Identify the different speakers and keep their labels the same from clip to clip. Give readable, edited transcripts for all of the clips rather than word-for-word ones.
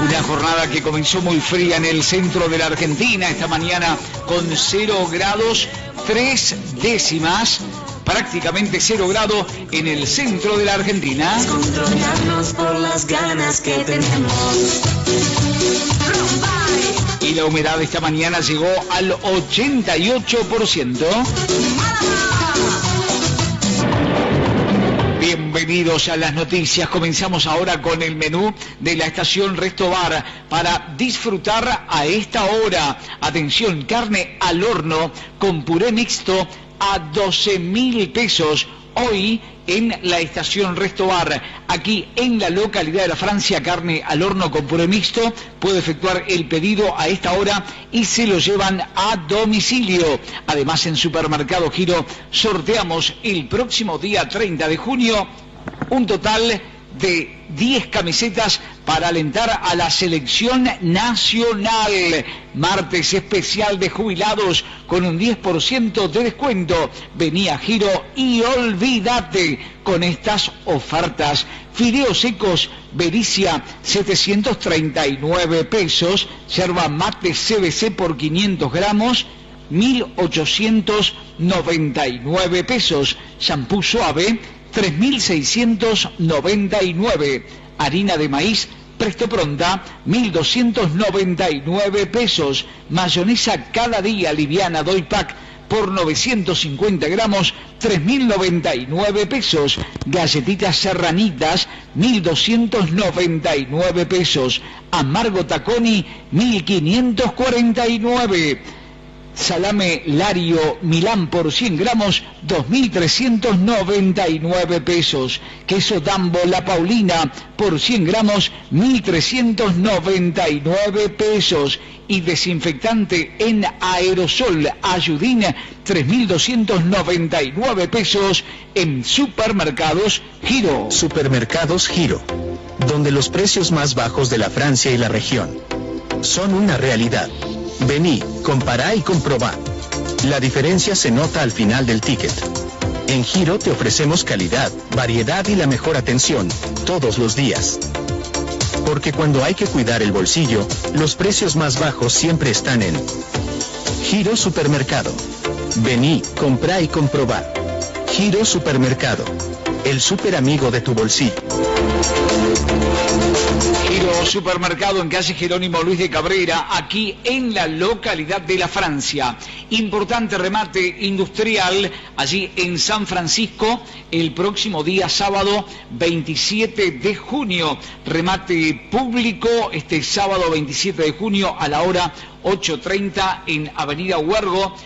Speaker 1: Una jornada que comenzó muy fría en el centro de la Argentina, esta mañana con 0 grados 3 décimas, prácticamente 0 grado en el centro de la Argentina.
Speaker 2: Controlarnos por las ganas que tenemos.
Speaker 1: Y la humedad esta mañana llegó al 88%. Bienvenidos a las noticias. Comenzamos ahora con el menú de la estación Resto Bar para disfrutar a esta hora. Atención, carne al horno con puré mixto a 12.000 pesos. Hoy en la estación Resto Bar, aquí en la localidad de La Francia, carne al horno con puré mixto, puede efectuar el pedido a esta hora y se lo llevan a domicilio. Además, en Supermercado Giro sorteamos el próximo día 30 de junio un total de 10 camisetas para alentar a la selección nacional. Martes especial de jubilados con un 10% de descuento. Vení a Giro y olvídate con estas ofertas. Fideos secos Bericia 739 pesos. Yerba mate CBC por 500 gramos 1.899 pesos. Shampoo suave 3.699. Harina de maíz Presto Pronta 1.299 pesos. Mayonesa cada día liviana Doy Pack por 950 gramos 3.099 pesos. Galletitas Serranitas 1.299 pesos. Amargo Taconi 1.549. Salame Lario Milán por 100 gramos, 2.399 pesos. Queso Dambo La Paulina por 100 gramos, 1.399 pesos. Y desinfectante en aerosol Ayudín, 3.299 pesos en Supermercados Giro.
Speaker 3: Supermercados Giro, donde los precios más bajos de la Francia y la región son una realidad. Vení, compará y comprobá. La diferencia se nota al final del ticket. En Giro te ofrecemos calidad, variedad y la mejor atención, todos los días. Porque cuando hay que cuidar el bolsillo, los precios más bajos siempre están en Giro Supermercado. Vení, comprá y comprobá. Giro Supermercado, el super amigo de tu bolsillo.
Speaker 1: Giro Supermercado en calle Jerónimo Luis de Cabrera, aquí en la localidad de La Francia. Importante remate industrial allí en San Francisco el próximo día sábado 27 de junio. Remate público este sábado 27 de junio a la hora 8:30 en Avenida Huergo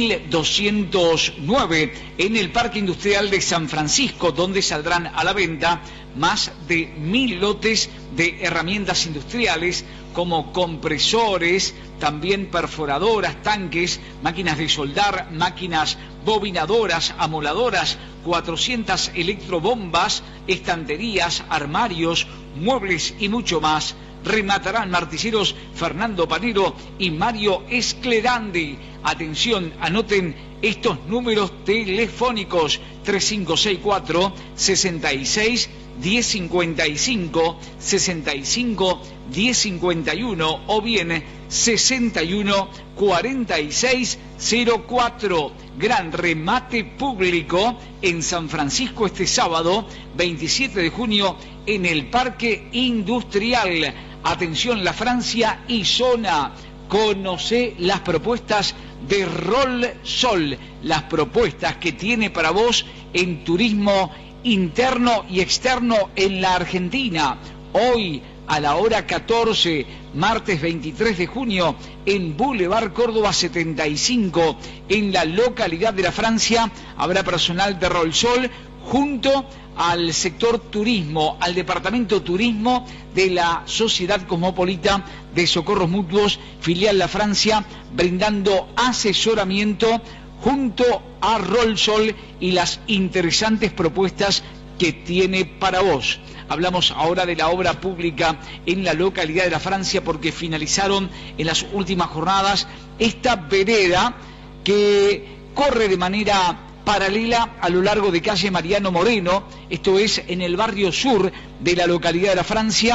Speaker 1: 1209 en el Parque Industrial de San Francisco, donde saldrán a la venta más de 1.000 lotes de herramientas industriales como compresores, también perforadoras, tanques, máquinas de soldar, máquinas bobinadoras, amoladoras, 400 electrobombas, estanterías, armarios, muebles y mucho más. Rematarán martilleros Fernando Panero y Mario Esclerandi. Atención, anoten estos números telefónicos: 3564 66 1055, 65 1051 o bien 61 46 04. Gran remate público en San Francisco este sábado 27 de junio en el Parque Industrial. Atención, La Francia y zona. Conoce las propuestas de Rolsol, las propuestas que tiene para vos en turismo interno y externo en la Argentina. Hoy a la hora 14, martes 23 de junio, en Boulevard Córdoba 75, en la localidad de La Francia, habrá personal de Rolsol junto al sector turismo, al departamento turismo de la Sociedad Cosmopolita de Socorros Mutuos, filial La Francia, brindando asesoramiento junto a Rolsol y las interesantes propuestas que tiene para vos. Hablamos ahora de la obra pública en la localidad de La Francia porque finalizaron en las últimas jornadas esta vereda que corre de manera paralela a lo largo de calle Mariano Moreno, esto es en el barrio sur de la localidad de La Francia,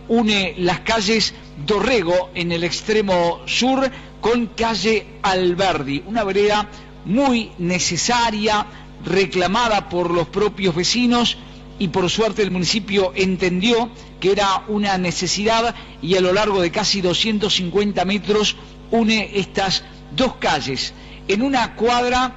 Speaker 1: une las calles Dorrego en el extremo sur con calle Alberdi, una vereda muy necesaria, reclamada por los propios vecinos, y por suerte el municipio entendió que era una necesidad y a lo largo de casi 250 metros une estas dos calles en una cuadra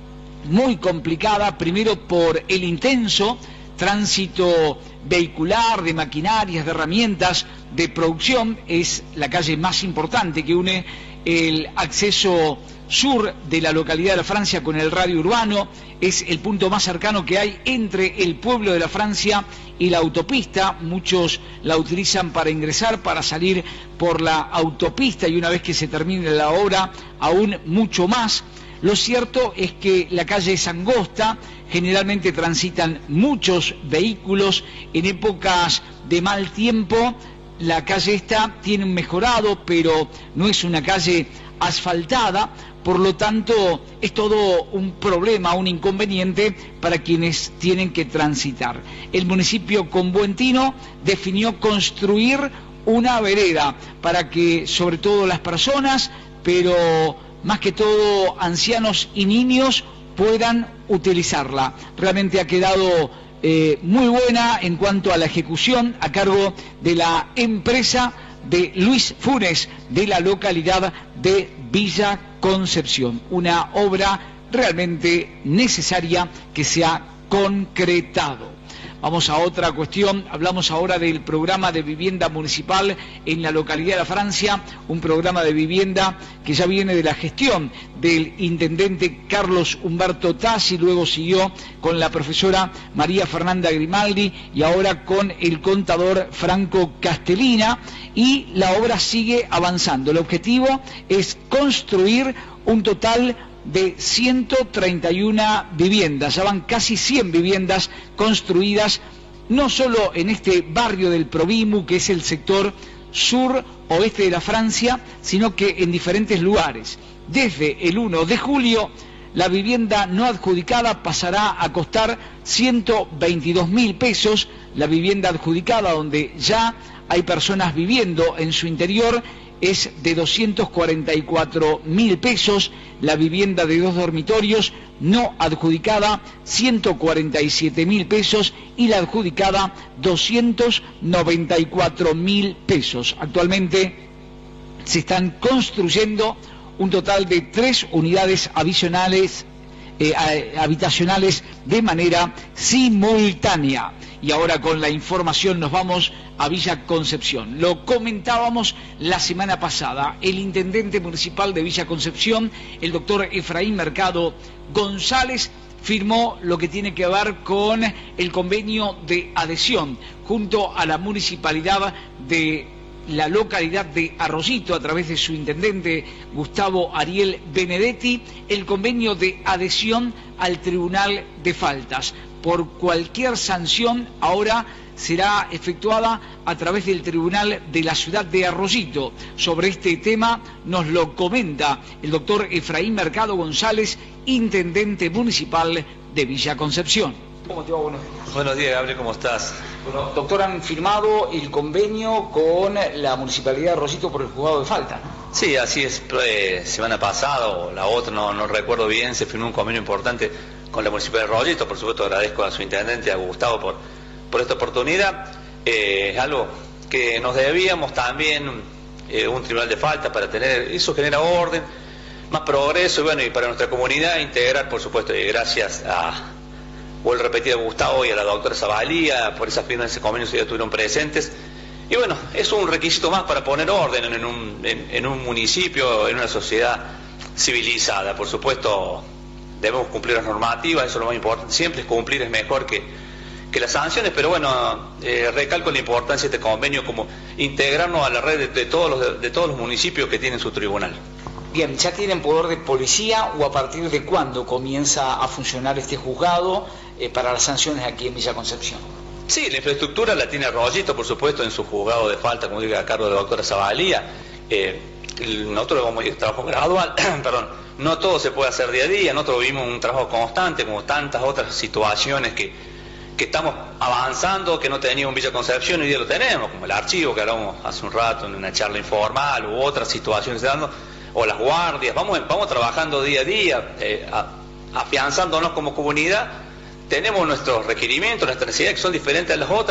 Speaker 1: muy complicada, primero por el intenso tránsito vehicular, de maquinarias, de herramientas, de producción. Es la calle más importante que une el acceso sur de la localidad de La Francia con el radio urbano, es el punto más cercano que hay entre el pueblo de La Francia y la autopista. Muchos la utilizan para ingresar, para salir por la autopista, y una vez que se termine la obra, aún mucho más. Lo cierto es que la calle es angosta, generalmente transitan muchos vehículos. En épocas de mal tiempo la calle esta tiene un mejorado, pero no es una calle asfaltada, por lo tanto es todo un problema, un inconveniente para quienes tienen que transitar. El municipio con buen tino definió construir una vereda para que sobre todo las personas, pero más que todo ancianos y niños, puedan utilizarla. Realmente ha quedado muy buena en cuanto a la ejecución, a cargo de la empresa de Luis Funes, de la localidad de Villa Concepción. Una obra realmente necesaria que se ha concretado. Vamos a otra cuestión. Hablamos ahora del programa de vivienda municipal en la localidad de La Francia, un programa de vivienda que ya viene de la gestión del intendente Carlos Humberto Tassi, luego siguió con la profesora María Fernanda Grimaldi y ahora con el contador Franco Castellina, y la obra sigue avanzando. El objetivo es construir un total de 131 viviendas, ya van casi 100 viviendas construidas, no solo en este barrio del Provimu, que es el sector sur-oeste de la Francia, sino que en diferentes lugares. Desde el 1 de julio, la vivienda no adjudicada pasará a costar 122.000 pesos, la vivienda adjudicada, donde ya hay personas viviendo en su interior, es de 244.000 pesos, la vivienda de 2 dormitorios no adjudicada 147.000 pesos y la adjudicada 294.000 pesos. Actualmente se están construyendo un total de 3 unidades habitacionales de manera simultánea. Y ahora con la información nos vamos a Villa Concepción. Lo comentábamos la semana pasada. El intendente municipal de Villa Concepción, el doctor Efraín Mercado González, firmó lo que tiene que ver con el convenio de adhesión junto a la municipalidad de la localidad de Arroyito, a través de su intendente Gustavo Ariel Benedetti, el convenio de adhesión al Tribunal de Faltas. Por cualquier sanción ahora será efectuada a través del Tribunal de la ciudad de Arroyito. Sobre este tema nos lo comenta el doctor Efraín Mercado González, intendente municipal de Villa Concepción. ¿Cómo te va? Buenos días.
Speaker 4: Buenos días, Gabriel, ¿cómo estás?
Speaker 1: Bueno, doctor, han firmado el convenio con la municipalidad de Arroyito por el juzgado de falta, ¿no?
Speaker 4: Sí, así es. Semana pasada o la otra, no recuerdo bien, se firmó un convenio importante con la municipalidad de Arroyito. Por supuesto agradezco a su intendente, a Gustavo, por esta oportunidad. Es algo que nos debíamos también, un tribunal de falta para tener, eso genera orden, más progreso, y bueno, y para nuestra comunidad integrar, por supuesto, y gracias a, vuelvo a repetir, a Gustavo y a la doctora Zabalía, por esa firma de ese convenio que ya estuvieron presentes. Y bueno, es un requisito más para poner orden en un municipio, en una sociedad civilizada. Por supuesto, debemos cumplir las normativas, eso es lo más importante. Siempre es cumplir, es mejor que las sanciones, pero bueno, recalco la importancia de este convenio como integrarnos a la red de todos los municipios que tienen su tribunal.
Speaker 1: Bien, ¿ya tienen poder de policía o a partir de cuándo comienza a funcionar este juzgado para las sanciones aquí en Villa Concepción?
Speaker 4: Sí, la infraestructura la tiene Arroyito, por supuesto, en su juzgado de falta, como diga, a cargo de la doctora Zabalía. Nosotros vamos a ir trabajo gradual, perdón, no todo se puede hacer día a día, nosotros vivimos un trabajo constante, como tantas otras situaciones que que estamos avanzando, que no teníamos en Villa Concepción y hoy día lo tenemos, como el archivo que hablamos hace un rato en una charla informal u otras situaciones que se dan, o las guardias. Vamos trabajando día a día, afianzándonos como comunidad. Tenemos nuestros requerimientos, nuestras necesidades que son diferentes a las otras.